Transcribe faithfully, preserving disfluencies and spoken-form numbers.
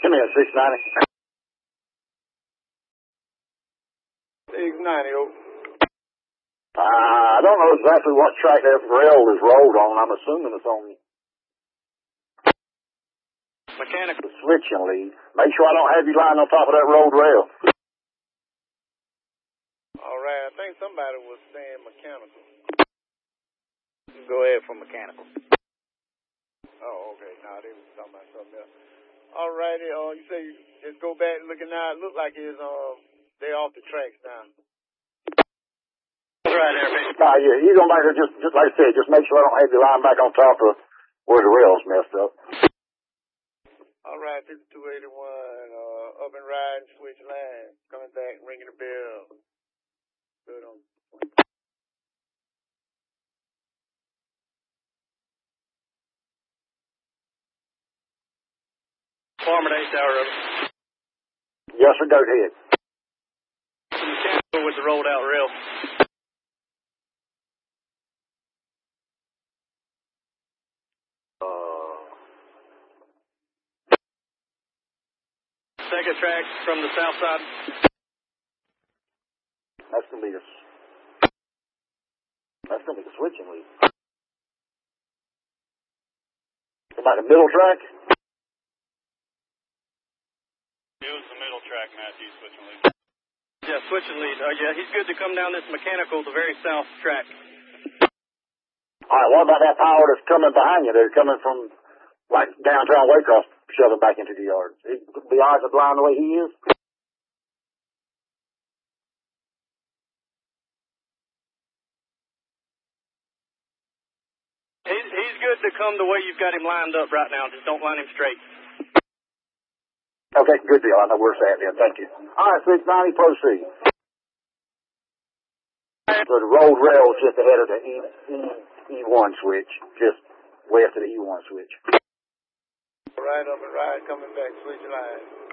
Come here, six ninety. six ninety, oh. Uh, I don't know exactly what track that rail is rolled on. I'm assuming it's on Mechanical. the switching lead. Make sure I don't have you lying on top of that rolled rail. All right, I think somebody was saying mechanical. Go ahead for mechanical. Oh, okay. Nah, they was talking about something else. All righty. Uh, you say you just go back looking now. It look like it's um they off the tracks now. That's right there, man. Nah, yeah, you go back there just, just like I said, just make sure I don't have you lying back on top of where the rail's messed up. All right, fifty-two eighty-one, uh, up and riding, switch line, coming back, ringing the bell. Good on. Farmer eight hour up. Yes, sir, go ahead. Mechanical with the rolled out rail. Uh, Second track from the south side. that's gonna be the, that's gonna be the switching lead. About the middle track? It was the middle track, Matthew, switching lead. Yeah, switching lead. Uh, yeah, he's good to come down this mechanical, the very south track. All right, what about that power that's coming behind you? They're coming from, like, downtown Waycross, shoving back into the yard. He could be eyes are blind the way he is. He's, he's good to come the way you've got him lined up right now. Just don't line him straight. Okay, good deal. I know where it's at then. Thank you. All right, six ninety, proceed. So the road rail is just ahead of the E, E, E1 switch, just west of the E one switch. All right, up and ride, coming back, switch line.